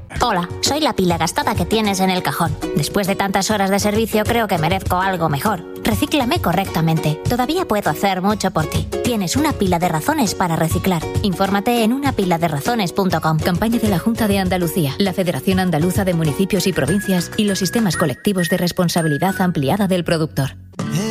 Hola, soy la pila gastada que tienes en el cajón. Después de tantas horas de servicio creo que merezco algo mejor. Recíclame correctamente. Todavía puedo hacer mucho por ti. Tienes una pila de razones para reciclar. Infórmate en unapiladerazones.com. Campaña de la Junta de Andalucía, la Federación Andaluza de Municipios y Provincias y los sistemas colectivos de responsabilidad ampliada del productor.